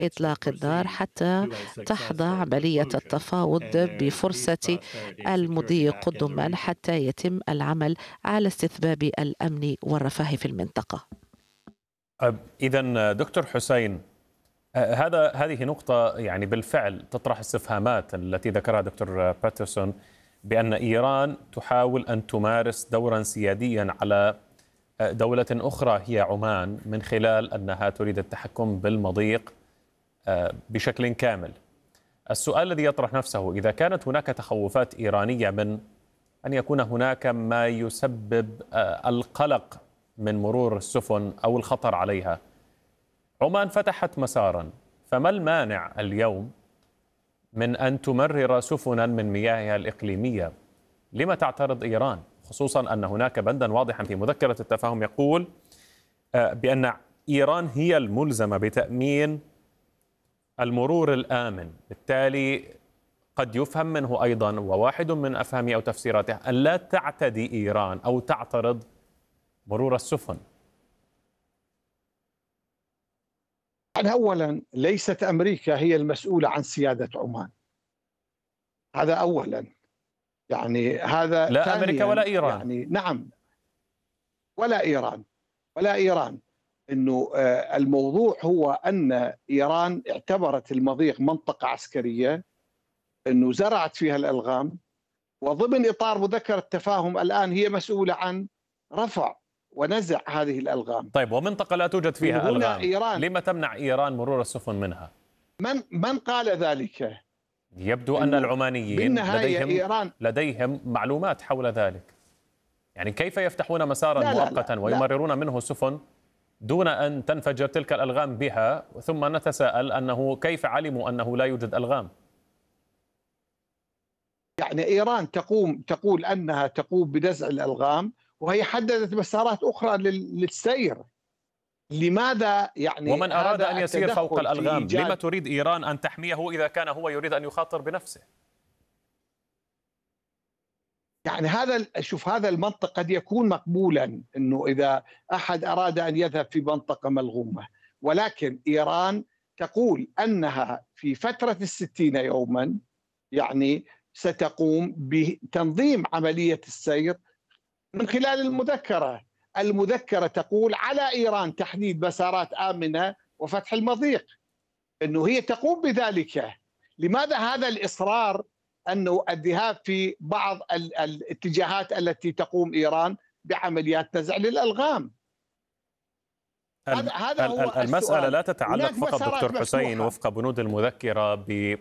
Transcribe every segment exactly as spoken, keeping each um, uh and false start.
إطلاق النار حتى تحظى عملية التفاوض بفرصة المضي قدما حتى يتم العمل على استتباب الأمن والرفاه في المنطقة. إذن دكتور حسين، هذا هذه نقطة يعني بالفعل تطرح استفهامات التي ذكرها دكتور باترسون بأن إيران تحاول أن تمارس دورا سياديا على دولة أخرى هي عمان من خلال أنها تريد التحكم بالمضيق بشكل كامل. السؤال الذي يطرح نفسه، إذا كانت هناك تخوفات إيرانية من أن يكون هناك ما يسبب القلق من مرور السفن أو الخطر عليها، عمان فتحت مسارا، فما المانع اليوم من أن تمرر سفنا من مياهها الإقليمية؟ لما تعترض إيران؟ خصوصا أن هناك بندا واضحا في مذكرة التفاهم يقول بأن إيران هي الملزمة بتأمين المرور الآمن، بالتالي قد يفهم منه أيضا، وواحد من أفهامه أو تفسيراته، أن لا تعتدي إيران أو تعترض مرور السفن. أولا، ليست أمريكا هي المسؤولة عن سيادة عمان، هذا أولا، يعني هذا لا أمريكا ولا إيران، يعني نعم، ولا إيران ولا إيران إنه الموضوع هو أن إيران اعتبرت المضيق منطقة عسكرية، إنه زرعت فيها الألغام، وضمن إطار مذكرة التفاهم الآن هي مسؤولة عن رفع ونزع هذه الألغام. طيب، ومنطقة لا توجد فيها ألغام، إيران لما تمنع إيران مرور السفن منها؟ من من قال ذلك؟ يبدو أن العمانيين لديهم إيران لديهم معلومات حول ذلك. يعني كيف يفتحون مسارا لا مؤقتا لا لا ويمررون لا. منه سفن دون أن تنفجر تلك الألغام بها، ثم نتساءل أنه كيف علموا أنه لا يوجد ألغام؟ يعني إيران تقوم تقول أنها تقوم بنزع الألغام، وهي حددت مسارات أخرى للسير. لماذا يعني ومن أراد أن يسير فوق الألغام، لما تريد إيران أن تحميه إذا كان هو يريد أن يخاطر بنفسه؟ يعني هذا، شوف، هذا المنطق قد يكون مقبولا أنه إذا أحد أراد أن يذهب في منطقة ملغومة، ولكن إيران تقول أنها في فترة الستين يوما يعني ستقوم بتنظيم عملية السير من خلال المذكرة. المذكرة تقول على إيران تحديد مسارات آمنة وفتح المضيق، أنه هي تقوم بذلك. لماذا هذا الإصرار أنه الذهاب في بعض ال الاتجاهات التي تقوم إيران بعمليات نزع للألغام؟ هذا هذا هو المسألة السؤال. لا تتعلق فقط دكتور حسين وفق بنود المذكرة ب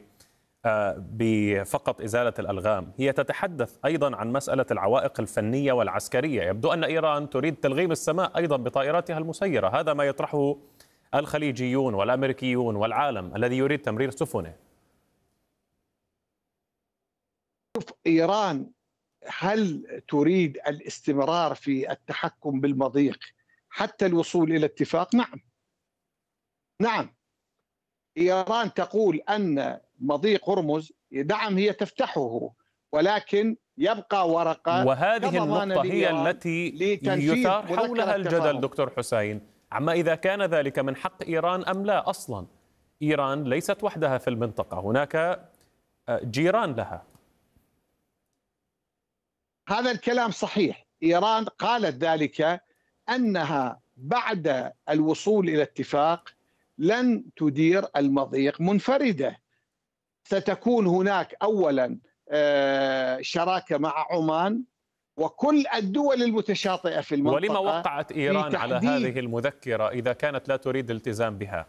بفقط إزالة الألغام، هي تتحدث أيضا عن مسألة العوائق الفنية والعسكرية. يبدو أن إيران تريد تلغيم السماء أيضا بطائراتها المسيرة، هذا ما يطرحه الخليجيون والأمريكيون والعالم الذي يريد تمرير سفنه. إيران هل تريد الاستمرار في التحكم بالمضيق حتى الوصول إلى اتفاق؟ نعم نعم إيران تقول أن مضيق هرمز نعم هي تفتحه، ولكن يبقى ورقة، وهذه النقطة هي التي يثار حولها الجدل دكتور حسين، عما إذا كان ذلك من حق إيران أم لا. أصلا إيران ليست وحدها في المنطقة، هناك جيران لها. هذا الكلام صحيح، إيران قالت ذلك، أنها بعد الوصول إلى اتفاق لن تدير المضيق منفردة، ستكون هناك أولا شراكة مع عمان وكل الدول المتشاطئة في المنطقة. ولما وقعت إيران على هذه المذكرة إذا كانت لا تريد الالتزام بها؟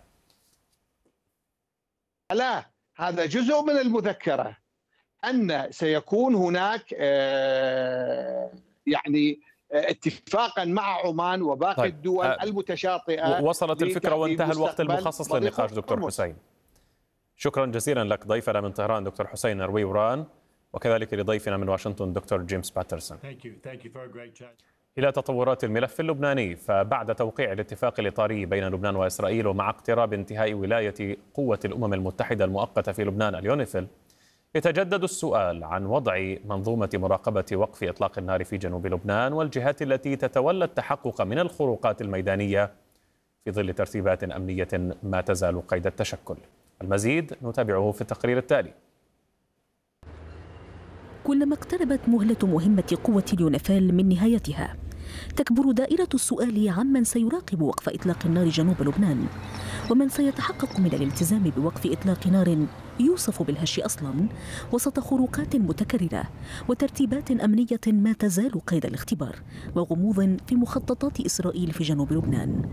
لا، هذا جزء من المذكرة، أن سيكون هناك يعني اتفاقا مع عمان وباقي طيب. الدول أه المتشاطئة. وصلت الفكرة وانتهى الوقت المخصص للنقاش دكتور حسين. شكرا جزيلا لك ضيفنا من طهران دكتور حسين رويوران، وكذلك لضيفنا من واشنطن دكتور جيمس باترسون. إلى تطورات الملف اللبناني، فبعد توقيع الاتفاق الإطاري بين لبنان وإسرائيل ومع اقتراب انتهاء ولاية قوة الأمم المتحدة المؤقتة في لبنان اليونيفيل، يتجدد السؤال عن وضع منظومة مراقبة وقف إطلاق النار في جنوب لبنان والجهات التي تتولى التحقق من الخروقات الميدانية في ظل ترتيبات أمنية ما تزال قيد التشكل. المزيد نتابعه في التقرير التالي. كلما اقتربت مهلة مهمة قوة اليونيفيل من نهايتها تكبر دائرة السؤال عمن سيراقب وقف إطلاق النار جنوب لبنان، ومن سيتحقق من الالتزام بوقف إطلاق نار يوصف بالهش أصلاً وسط خروقات متكررة وترتيبات أمنية ما تزال قيد الاختبار وغموض في مخططات إسرائيل في جنوب لبنان.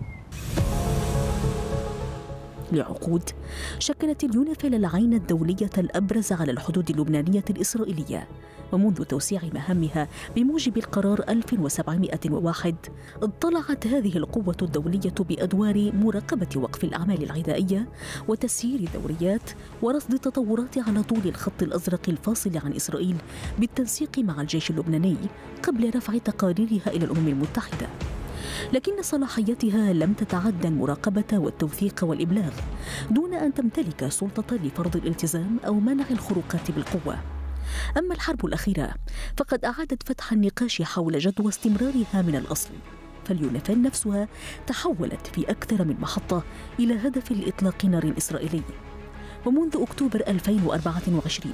لعقود شكلت اليونيفيل العين الدولية الأبرز على الحدود اللبنانية الإسرائيلية، ومنذ توسيع مهامها بموجب القرار ألف وسبعمائة وواحد اطلعت هذه القوة الدولية بأدوار مراقبة وقف الأعمال العدائية وتسيير الدوريات ورصد التطورات على طول الخط الأزرق الفاصل عن إسرائيل بالتنسيق مع الجيش اللبناني قبل رفع تقاريرها إلى الأمم المتحدة. لكن صلاحيتها لم تتعدى المراقبة والتوثيق والإبلاغ دون أن تمتلك سلطة لفرض الالتزام أو منع الخروقات بالقوة. أما الحرب الأخيرة فقد أعادت فتح النقاش حول جدوى استمرارها من الأصل، فاليونيفيل نفسها تحولت في أكثر من محطة إلى هدف لإطلاق نار إسرائيلي. ومنذ أكتوبر ألفين وأربعة وعشرين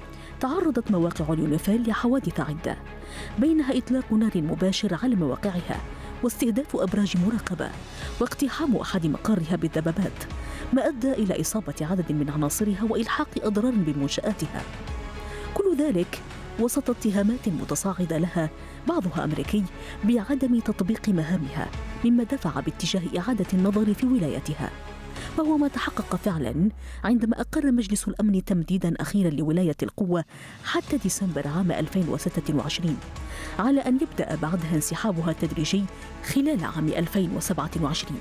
تعرضت مواقع اليونيفيل لحوادث عدة، بينها إطلاق نار مباشر على مواقعها واستهداف أبراج مراقبة واقتحام أحد مقارها بالدبابات، ما أدى إلى إصابة عدد من عناصرها وإلحاق أضرار بمنشآتها. كل ذلك وسط اتهامات متصاعدة لها بعضها أمريكي بعدم تطبيق مهامها، مما دفع باتجاه إعادة النظر في ولايتها، وهو ما تحقق فعلا عندما أقر مجلس الأمن تمديدا أخيرا لولاية القوة حتى ديسمبر عام ألفين وستة وعشرين، على أن يبدأ بعدها انسحابها التدريجي خلال عام ألفين وسبعة وعشرين.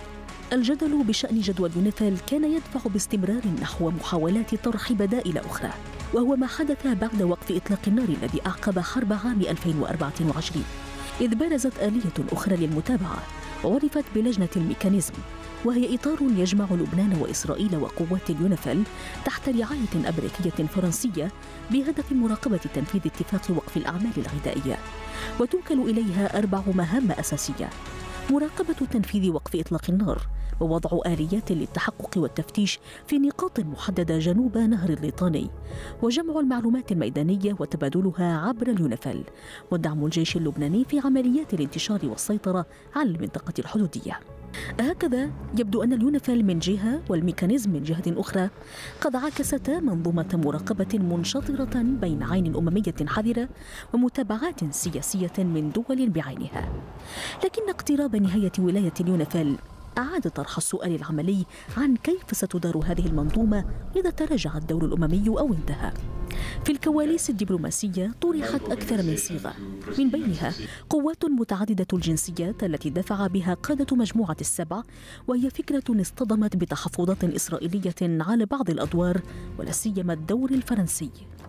الجدل بشأن جدوى اليونيفيل كان يدفع باستمرار نحو محاولات طرح بدائل أخرى، وهو ما حدث بعد وقف إطلاق النار الذي أعقب حرب عام ألفين وأربعة وعشرين، إذ برزت آلية أخرى للمتابعة وعرفت بلجنة الميكانيزم، وهي إطار يجمع لبنان وإسرائيل وقوات اليونيفيل تحت رعاية أمريكية فرنسية بهدف مراقبة تنفيذ اتفاق وقف الأعمال العدائية، وتوكل إليها أربع مهام أساسية: مراقبة تنفيذ وقف إطلاق النار، ووضع آليات للتحقق والتفتيش في نقاط محددة جنوب نهر الليطاني، وجمع المعلومات الميدانية وتبادلها عبر اليونيفيل، ودعم الجيش اللبناني في عمليات الانتشار والسيطرة على المنطقة الحدودية. هكذا يبدو أن اليونيفيل من جهة والميكانيزم من جهة أخرى قد عكستا منظومة مراقبة منشطرة بين عين أممية حذرة ومتابعات سياسية من دول بعينها. لكن اقتراب نهاية ولاية اليونيفيل أعاد طرح السؤال العملي عن كيف ستدار هذه المنظومة إذا تراجع الدور الأممي أو انتهى. في الكواليس الدبلوماسية طرحت أكثر من صيغة، من بينها قوات متعددة الجنسيات التي دفع بها قادة مجموعة السبع، وهي فكرة اصطدمت بتحفظات إسرائيلية على بعض الأدوار ولا سيما الدور الفرنسي،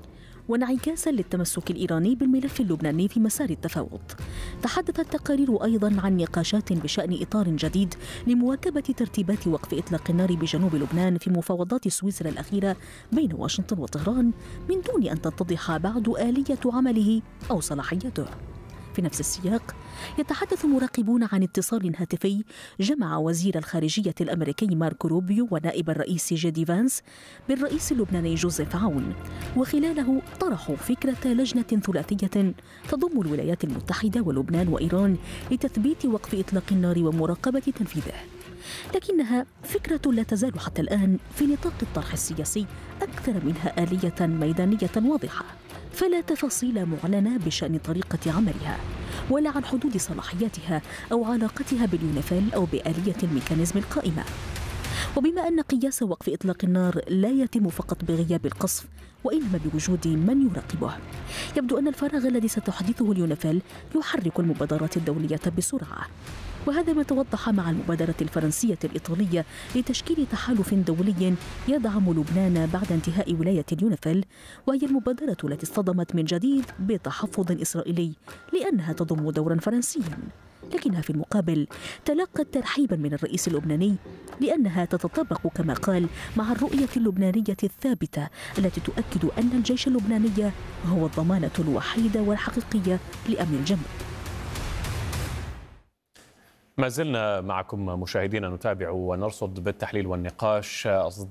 وانعكاسا للتمسك الإيراني بالملف اللبناني في مسار التفاوض. تحدث التقارير أيضا عن نقاشات بشأن إطار جديد لمواكبة ترتيبات وقف إطلاق النار بجنوب لبنان في مفاوضات سويسرا الأخيرة بين واشنطن وطهران، من دون أن تتضح بعد آلية عمله أو صلاحيته. في نفس السياق يتحدث مراقبون عن اتصال هاتفي جمع وزير الخارجية الأمريكي ماركو روبيو ونائب الرئيس جيدي فانس بالرئيس اللبناني جوزيف عون، وخلاله طرحوا فكرة لجنة ثلاثية تضم الولايات المتحدة ولبنان وإيران لتثبيت وقف إطلاق النار ومراقبة تنفيذه. لكنها فكرة لا تزال حتى الآن في نطاق الطرح السياسي أكثر منها آلية ميدانية واضحة، فلا تفاصيل معلنة بشأن طريقة عملها ولا عن حدود صلاحياتها أو علاقتها باليونيفيل أو بآلية الميكانيزم القائمة. وبما أن قياس وقف إطلاق النار لا يتم فقط بغياب القصف وإنما بوجود من يراقبه، يبدو أن الفراغ الذي ستحدثه اليونيفيل يحرك المبادرات الدولية بسرعة، وهذا ما توضح مع المبادرة الفرنسية الإيطالية لتشكيل تحالف دولي يدعم لبنان بعد انتهاء ولاية اليونيفيل، وهي المبادرة التي اصطدمت من جديد بتحفظ إسرائيلي لأنها تضم دورا فرنسيا، لكنها في المقابل تلقت ترحيبا من الرئيس اللبناني لأنها تتطابق كما قال مع الرؤية اللبنانية الثابتة التي تؤكد أن الجيش اللبناني هو الضمانة الوحيدة والحقيقية لأمن الجنوب. ما زلنا معكم مشاهدينا نتابع ونرصد بالتحليل والنقاش